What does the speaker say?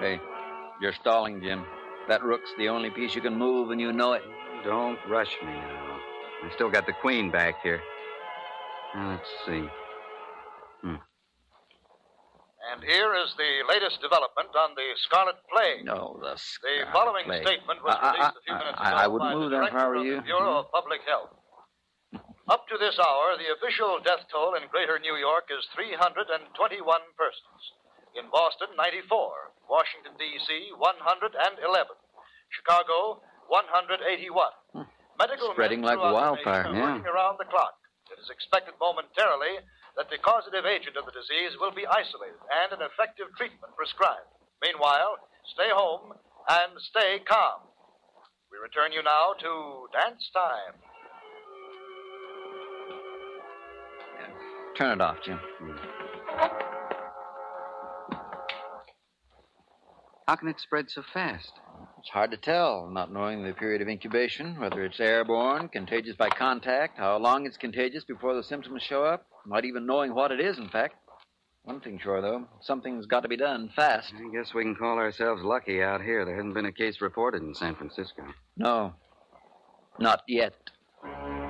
Hey, you're stalling, Jim. That rook's the only piece you can move, and you know it. Don't rush me now. I still got the queen back here. Now, let's see. And here is the latest development on the Scarlet Plague. No, the Scarlet The following Plague. statement was released a few minutes ago I wouldn't by move the that if I director were of you. the Bureau of Public Health. Up to this hour, the official death toll in greater New York is 321 persons. In Boston, 94. Washington, D.C., 111. Chicago, 181. Medical Spreading men like throughout the wildfire. nation are working around the clock. It is expected momentarily that the causative agent of the disease will be isolated and an effective treatment prescribed. Meanwhile, stay home and stay calm. We return you now to Dance Time. Turn it off, Jim. How can it spread so fast? It's hard to tell, not knowing the period of incubation, whether it's airborne, contagious by contact, how long it's contagious before the symptoms show up, not even knowing what it is, in fact. One thing sure, though, something's got to be done fast. I guess we can call ourselves lucky out here. There hasn't been a case reported in San Francisco. No, not yet.